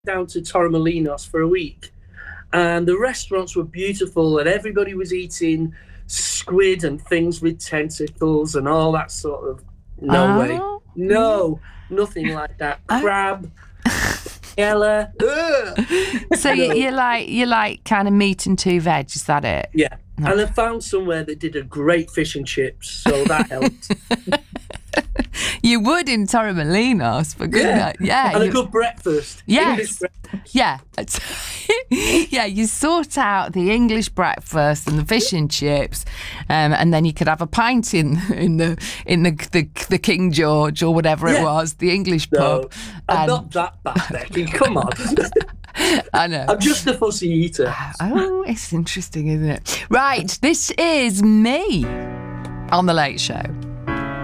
down to Torremolinos for a week, and the restaurants were beautiful, and everybody was eating squid and things with tentacles and all that sort of. No way. No, nothing like that. Crab. Ella. So you like kind of meat and two veg, is that it? Yeah. And I found somewhere that did a great fish and chips, so that helped. You would in Torremolinos, for goodness. Yeah. And a good breakfast. Yes. Yeah. Yeah, you sort out the English breakfast and the fish and chips, and then you could have a pint in the King George or whatever it was, the English pub. I'm not that bad, Becky. Come on. I know. I'm just a fussy eater. Oh, it's interesting, isn't it? Right, this is me on The Late Show.